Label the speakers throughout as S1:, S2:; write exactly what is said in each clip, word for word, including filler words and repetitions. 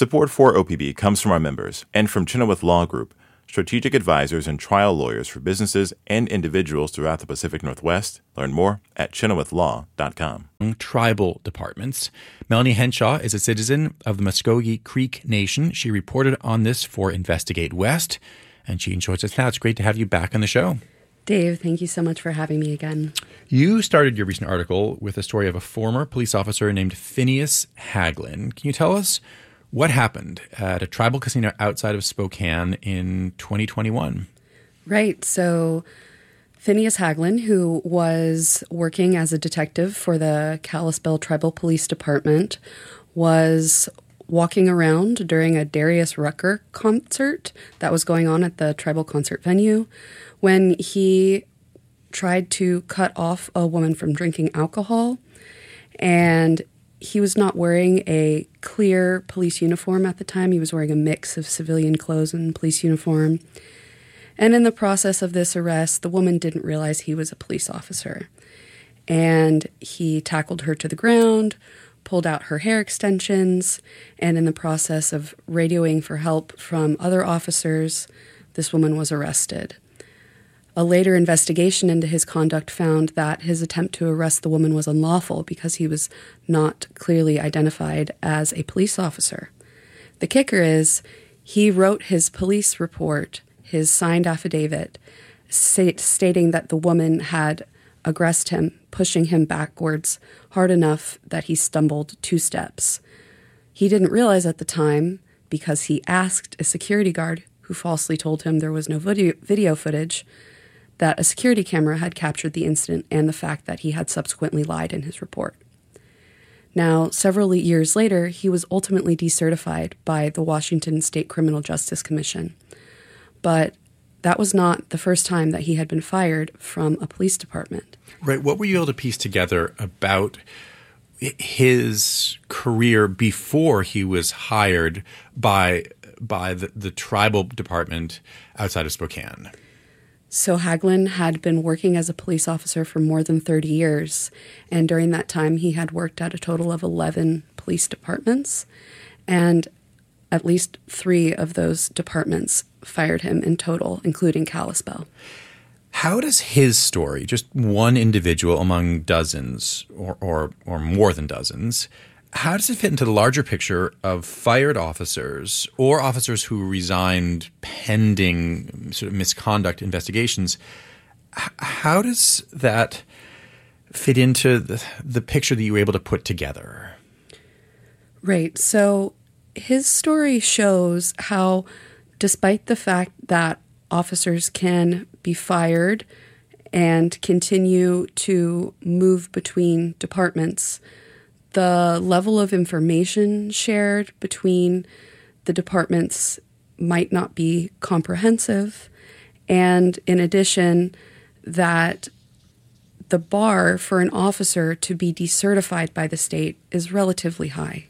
S1: Support for O P B comes from our members and from Chenoweth Law Group, strategic advisors and trial lawyers for businesses and individuals throughout the Pacific Northwest. Learn more at chenoweth law dot com.
S2: Tribal departments. Melanie Henshaw is a citizen of the Muskogee Creek Nation. She reported on this for Investigate West, and she joins us now. It's great to have you back on the show.
S3: Dave, thank you so much for having me again.
S2: You started your recent article with a story of a former police officer named Phineas Haglin. Can you tell us what happened at a tribal casino outside of Spokane in twenty twenty-one?
S3: Right. So Phineas Haglin, who was working as a detective for the Kalispell Tribal Police Department, was walking around during a Darius Rucker concert that was going on at the tribal concert venue when he tried to cut off a woman from drinking alcohol, and he was not wearing a clear police uniform at the time. He was wearing a mix of civilian clothes and police uniform. And in the process of this arrest, the woman didn't realize he was a police officer. And he tackled her to the ground, pulled out her hair extensions, and in the process of radioing for help from other officers, this woman was arrested. A later investigation into his conduct found that his attempt to arrest the woman was unlawful because he was not clearly identified as a police officer. The kicker is he wrote his police report, his signed affidavit, st- stating that the woman had aggressed him, pushing him backwards hard enough that he stumbled two steps. He didn't realize at the time, because he asked a security guard who falsely told him there was no video, video footage, that a security camera had captured the incident and the fact that he had subsequently lied in his report. Now, several years later, he was ultimately decertified by the Washington State Criminal Justice Commission. But that was not the first time that he had been fired from a police department.
S2: Right. What were you able to piece together about his career before he was hired by by the, the tribal department outside of Spokane?
S3: So Haglin had been working as a police officer for more than thirty years, and during that time he had worked at a total of eleven police departments, and at least three of those departments fired him in total, including Kalispell.
S2: How does his story, just one individual among dozens or, or, or more than dozens, how does it fit into the larger picture of fired officers or officers who resigned pending sort of misconduct investigations? H- how does that fit into the, the picture that you were able to put together?
S3: Right. So his story shows how, despite the fact that officers can be fired and continue to move between departments, the level of information shared between the departments might not be comprehensive. And in addition, that the bar for an officer to be decertified by the state is relatively high.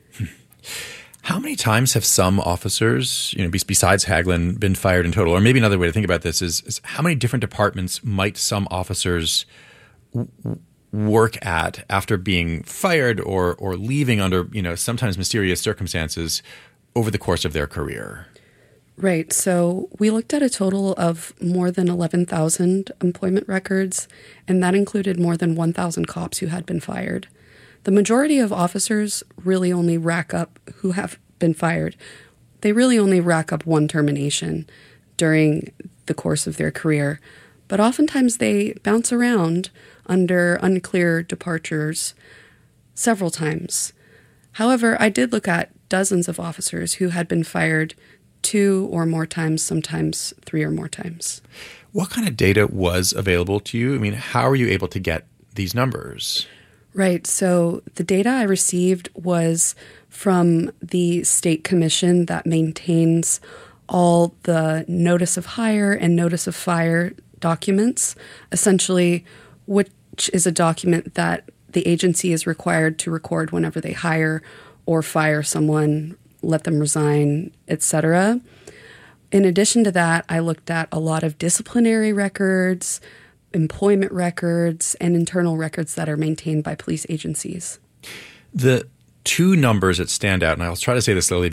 S2: How many times have some officers, you know, besides Haglin, been fired in total? Or maybe another way to think about this is, is how many different departments might some officers w- work at after being fired or or leaving under, you know, sometimes mysterious circumstances over the course of their career?
S3: Right. So we looked at a total of more than eleven thousand employment records, and that included more than one thousand cops who had been fired. The majority of officers really only rack up, who have been fired, they really only rack up one termination during the course of their career. But oftentimes they bounce around under unclear departures several times. However, I did look at dozens of officers who had been fired two or more times, sometimes three or more times.
S2: What kind of data was available to you? I mean, how are you able to get these numbers?
S3: Right. So the data I received was from the state commission that maintains all the notice of hire and notice of fire documents, essentially, which is a document that the agency is required to record whenever they hire or fire someone, let them resign, et cetera. In addition to that, I looked at a lot of disciplinary records, employment records, and internal records that are maintained by police agencies.
S2: The two numbers that stand out, and I'll try to say this slowly